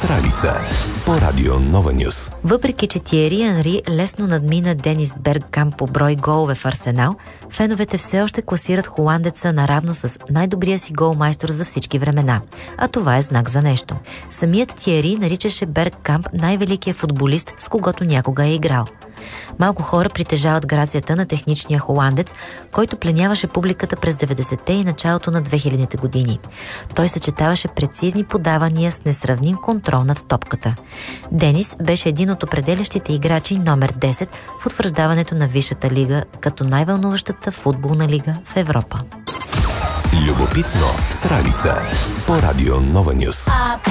Сралица по Радио Нова Нюс. Въпреки че Тиери Анри лесно надмина Денис Бергкамп по брой голове в Арсенал, феновете все още класират холандеца наравно с най-добрия си голмайстор за всички времена. А това е знак за нещо. Самият Тиери наричаше Бергкамп най-великия футболист, с когото някога е играл. Малко хора притежават грацията на техничния холандец, който пленяваше публиката през 90-те и началото на 2000-те години. Той съчетаваше прецизни подавания с несравним контрол над топката. Денис беше един от определящите играчи номер 10 в утвърждаването на Висшата лига като най-вълнуващата футболна лига в Европа. Любопитно Сралица по Радио Нова Нюс.